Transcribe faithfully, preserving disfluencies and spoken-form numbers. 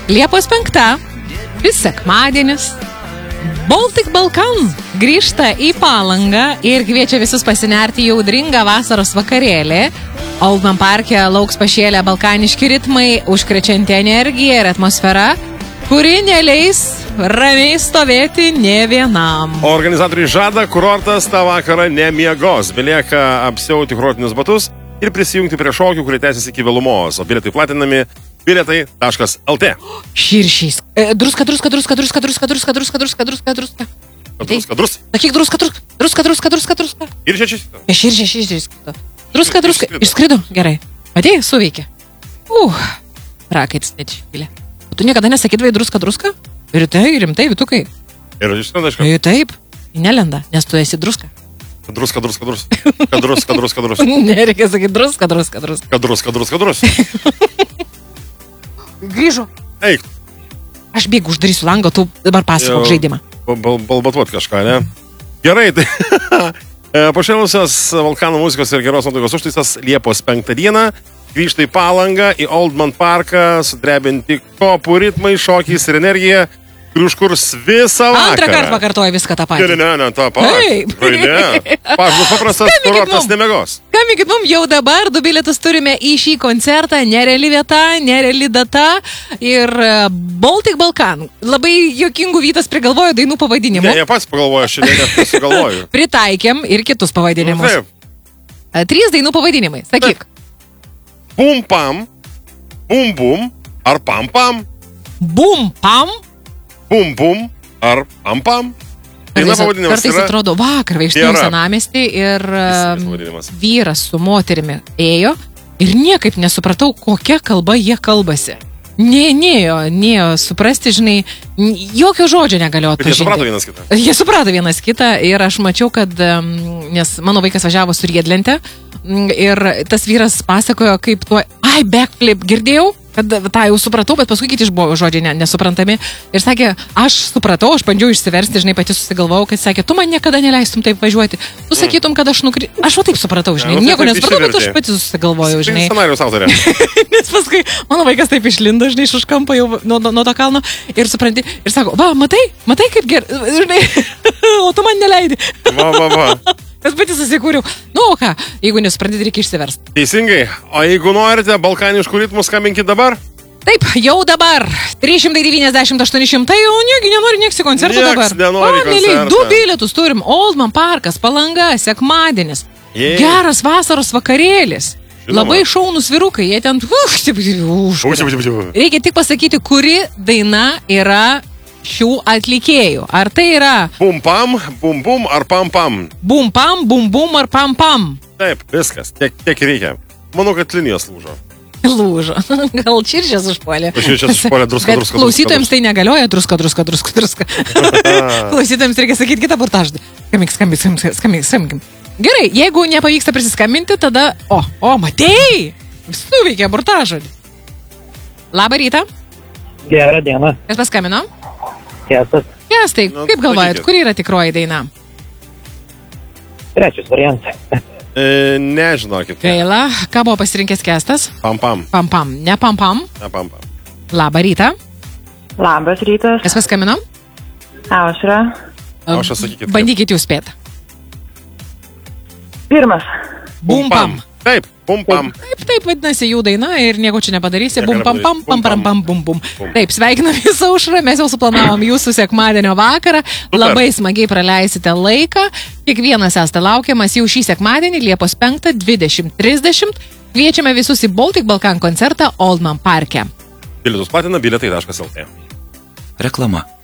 Liepos penkta, vis sekmadienis, Baltic Balkan grįžta į Palangą ir kviečia visus pasinerti į audringą vasaros vakarėlį. Oldman parke lauks pašėlę balkaniški ritmai, užkrečianti energiją ir atmosfera, kuri neleis ramiai stovėti ne vienam. Organizatoriai žada, kurortas tą vakarą nemiegos. Belieka apsiauti kurortinius batus ir prisijungti prie šokių, kurie tęsiasi iki vėlumos. O bilietai platinami bilietai taškas el te. Širšiais. E, druska, druska, druska, druska, druska, druska, druska, druska, druska, druska. Druska, druska. Sakyk, druska, druska, druska, druska, druska, druska. Ir šešiais. Širšė, širšė, išskrido. Druska, druska, išskrido. Gerai. Matėjai, suveikė. Uh, prakaitis nečilė. Tu niekada nesakydavai druska, druska? Ir tai, rimtai, vitukai. Ir išskrenda iškart. Ir taip, nelenda, nes tu esi druska. Druska, druska, druska. Kadruska, druska, druska. Nereikia sakyti druska, druska, druska. Kadruska, druska, druska. Grįžo. Eik. Aš bėgu, uždarysiu langą, tu dabar pasakok žaidimą. Balbatuot kažką, ne? Gerai, tai pašėlusios Balkanų muzikos ir geros nuotaikos užtaisas Liepos penktą dieną grįžta į Palangą, į Oldman parką, sudrebinti kopų ritmai, šokiais ir energiją, kur užkurs visą vakarą. Antrą kartą pakartoja viską tą patį. Ne, ne, ne, tą patį. Ne. Paprastas kurortas nemiegos. Skambykit mum jau dabar, du bilietus turime į šį koncertą, nereali vieta, nereali data ir Baltic Balkan. Labai juokingų Vytas prigalvojo dainų pavadinimų. Ne, ne pats pagalvojo, šiandien net pasigalvoju. Pritaikėm ir kitus pavadinimus. Taip. Trys dainų pavadinimai, sakyk. Bum pam, bum bum, ar pam pam. Bum pam. Bum bum, ar pam pam. Kartais, kartais atrodo, vakar vaikštinėjom senamiestį ir uh, vyras su moterimi ėjo ir niekaip nesupratau, kokia kalba jie kalbasi. Nė, nėjo, nėjo suprasti, žinai, jokio žodžio negalėjo atpažinti. Jie suprato vienas kitą. Jie suprato vienas kitą ir aš mačiau, kad, nes mano vaikas važiavo su riedlente ir tas vyras pasakojo, kaip tuo, ai, backflip, girdėjau, kad tą jau supratau, bet paskui kiti buvo žodžiai ne, nesuprantami. Ir sakė, aš supratau, aš bandžiau išsiversti, žinai, pati susigalvojau, kad sakė, tu man niekada neleistum taip važiuoti. Tu sakytum, kad aš nukri... Aš va taip supratau, žinai, ja, nieko nesupratau, bet aš pati susigalvojau, žinai. Scenarijos autorė. Nes paskui mano vaikas taip išlindo, žinai, iš už kampo jau nuo, nuo to kalno ir supranti, ir sako, va, matai, matai kaip gerai, žinai, o tu man neleidi. Va, va, va. Aš pati susikūriau. Nu, o ką, jeigu nesuprantit, reikia išsiversti. Teisingai. O jeigu norite balkaniškų ritmų, skambinkit dabar? Taip, jau dabar. trys šimtai devyniasdešimt aštuoni šimtai, o niegi nenori nieks į koncertą dabar. Nieks nenori koncertą. Mėly, du bilietus turim. Oldman parkas, Palanga, sekmadienis. Jei. Geras vasaros vakarėlis. Žinoma. Labai šaunus vyrukai, jie ten... Uh, reikia tik pasakyti, kuri daina yra šių atlikėjų. Ar tai yra... Bum pam, bum bum, ar pam pam. Bum pam, bum bum, ar pam pam. Taip, viskas. Tiek, tiek reikia. Manau, kad linijos lūžo. Lūžo. Gal čiršės užpuolė. Čiršės užpuolė, druska, bet druska. Klausytojams tai negalioja, druska, druska, druska, druska. Klausytojams reikia sakyti kitą burtažą. Skambink, skambink, skambink, skambink, skambink. Gerai, jeigu nepavyksta prisiskambinti, tada... O, o, matei! Suveikė burtažą. Labą rytą. Gerą dieną. Kas paskambino? Kestas. Kestai, Nu, kaip galvojat, sakykit. kur yra tikroji daina? Trečias variantas. E, nežinokit. Gaila, ką buvo pasirinkęs Kestas? Pam pam. Pam pam, ne pam pam. Ne pam pam. Labą rytą. Labas rytas. Kas paskambino? Aušra. Aušra, sakykit. Bandykit jūs spėti. Pirmas. Bum pam. Taip, bum pam. Taip, taip vadinasi jų daina ir nieko čia nepadarysi. Nieko Bum pam pam, pam pam pam, bum bum. Taip, sveikinam visą Aušrą, mes jau suplanavom jūsų sekmadienio vakarą. Labai smagiai praleisite laiką. Kiekvienas esate laukiamas jau šį sekmadienį, Liepos penktą, dvidešimt trisdešimt. Kviečiame visus į Baltic Balkan koncertą Oldman parke. Bilietus platina bilietai taškas el te. Reklama.